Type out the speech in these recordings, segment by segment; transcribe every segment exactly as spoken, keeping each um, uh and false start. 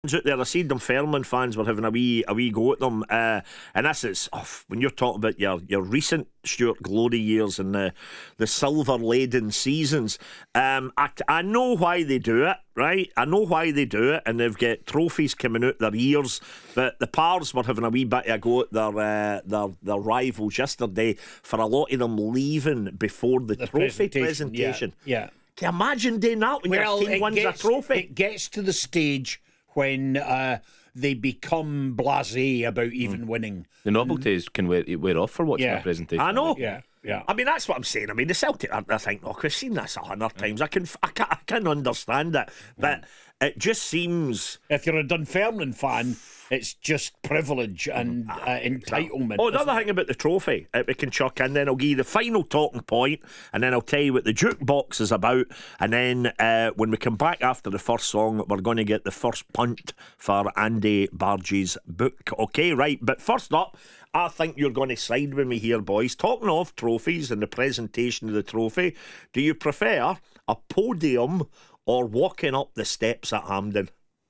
Out there, I seen them Fairland fans were having a wee a wee go at them, uh, and this is oh, when you're talking about your your recent Stuart Glory years and the the silver laden seasons. Um, I I know why they do it, right? I know why they do it, and they've got trophies coming out their ears. But the Pars were having a wee bit of a go at their uh, their their rivals yesterday for a lot of them leaving before the, The trophy presentation, presentation. yeah, yeah. Can you imagine doing that when Well, your team it wins gets, a trophy? it gets to the stage when uh, they become blasé about even winning. The novelties can wear, wear off for watching Yeah. a presentation. I know. Yeah, yeah. I mean, that's what I'm saying. I mean, the Celtic, I, I think, look, we've seen this a hundred times. I can, I can, I can understand it, but it just seems. If you're a Dunfermline fan, it's just privilege and uh, entitlement. Oh, the isn't other it? thing about the trophy, uh, we can chuck in, then I'll give you the final talking point, and then I'll tell you what the jukebox is about, and then uh, when we come back after the first song, we're going to get the first punt for Andy Barge's book. Okay, right, but first up, I think you're going to side with me here, boys. Talking of trophies and the presentation of the trophy, do you prefer a podium or walking up the steps at Hampden?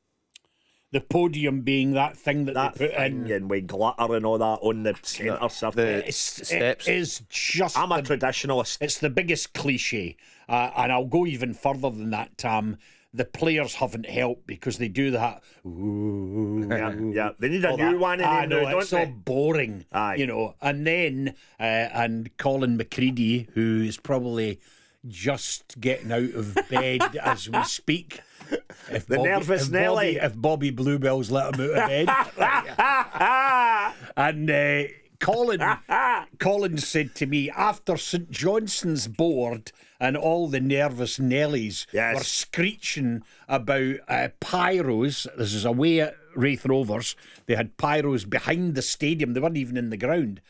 The podium being that thing that, That they put thing in. and with glitter and all that on the centre circuit. It's, steps. It is just. I'm a the, traditionalist. It's the biggest cliche, uh, and I'll go even further than that, Tam. The players haven't helped because they do that. Ooh, Yeah, yeah. They need a all new that. one in I there know, now, don't it's so they? boring. Aye. You know, and then uh, and Colin McCready, who is probably just getting out of bed as we speak. If The nervous if Nelly. Bobby, if Bobby Bluebell's let him out of bed. And uh, Colin, Colin said to me, after St Johnston's board and all the nervous Nellies Yes. were screeching about uh, pyros, this is away at Wraith Rovers, they had pyros behind the stadium, they weren't even in the ground,